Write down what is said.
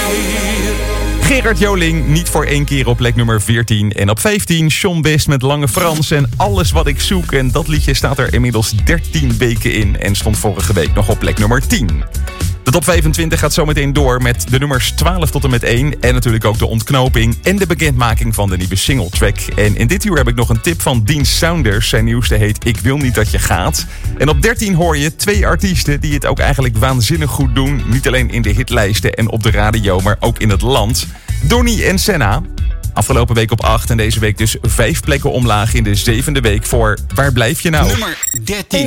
Gerard Joling, niet voor 1 keer op plek nummer 14. En op 15, Shawn West met Lange Frans en Alles wat ik zoek. En dat liedje staat er inmiddels 13 weken in en stond vorige week nog op plek nummer 10. De top 25 gaat zometeen door met de nummers 12 tot en met 1. En natuurlijk ook de ontknoping en de bekendmaking van de nieuwe singletrack. En in dit uur heb ik nog een tip van Dean Saunders. Zijn nieuwste heet Ik wil niet dat je gaat. En op 13 hoor je 2 artiesten die het ook eigenlijk waanzinnig goed doen. Niet alleen in de hitlijsten en op de radio, maar ook in het land. Donny en Senna. Afgelopen week op 8 en deze week dus 5 plekken omlaag in de 7e week voor Waar blijf je nou? Nummer 13.